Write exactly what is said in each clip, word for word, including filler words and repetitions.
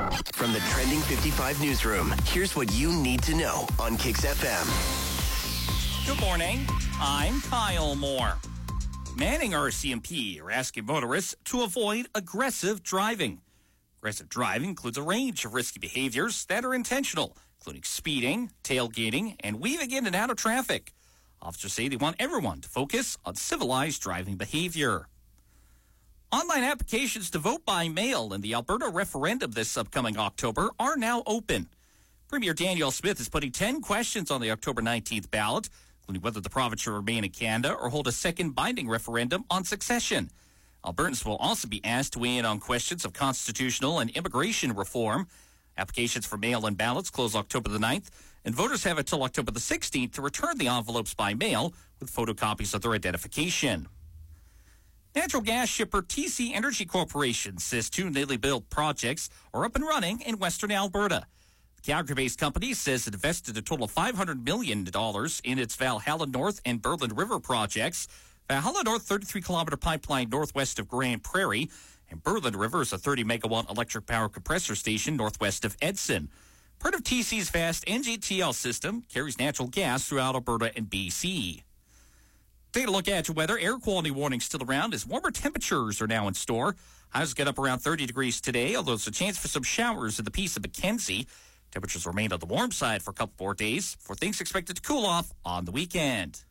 From the Trending fifty-five newsroom, here's what you need to know on Kix F M. Good morning. I'm Kyle Moore. Manning R C M P are asking motorists to avoid aggressive driving. Aggressive driving includes a range of risky behaviors that are intentional, including speeding, tailgating, and weaving in and out of traffic. Officers say they want everyone to focus on civilized driving behavior. Online applications to vote by mail in the Alberta referendum this upcoming October are now open. Premier Danielle Smith is putting ten questions on the October nineteenth ballot, including whether the province should remain in Canada or hold a second binding referendum on succession. Albertans will also be asked to weigh in on questions of constitutional and immigration reform. Applications for mail-in ballots close October the ninth, and voters have until October the sixteenth to return the envelopes by mail with photocopies of their identification. Natural gas shipper T C Energy Corporation says two newly built projects are up and running in Western Alberta. The Calgary-based company says it invested a total of five hundred million dollars in its Valhalla North and Berland River projects. Valhalla North, thirty-three kilometer pipeline northwest of Grand Prairie, and Berland River is a thirty megawatt electric power compressor station northwest of Edson. Part of T C's vast N G T L system carries natural gas throughout Alberta and B C. Take a look at your weather. Air quality warnings still around as warmer temperatures are now in store. Highs get up around thirty degrees today, although there's a chance for some showers in the Peace of Mackenzie. Temperatures remain on the warm side for a couple more days before things expected to cool off on the weekend.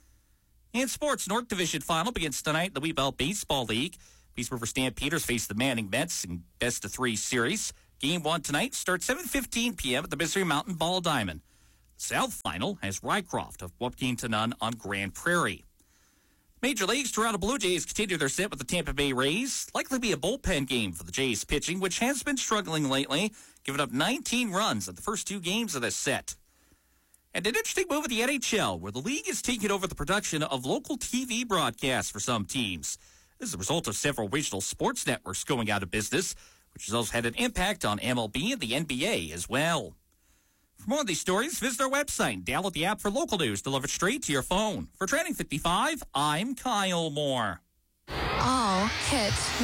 In sports, North Division final begins tonight in the Wee-Bell Baseball League. Peace River Stampeders face the Manning Mets in best-of-three series. Game one tonight starts seven fifteen p.m. at the Misery Mountain Ball Diamond. The South final has Rycroft of one game to none on Grand Prairie. Major League's Toronto Blue Jays continue their set with the Tampa Bay Rays. Likely be a bullpen game for the Jays pitching, which has been struggling lately, giving up nineteen runs in the first two games of this set. And an interesting move at the N H L, where the league is taking over the production of local T V broadcasts for some teams. This is a result of several regional sports networks going out of business, which has also had an impact on M L B and the N B A as well. For more of these stories, visit our website and download the app for local news delivered straight to your phone. For Trending fifty-five, I'm Kyle Moore. All hits.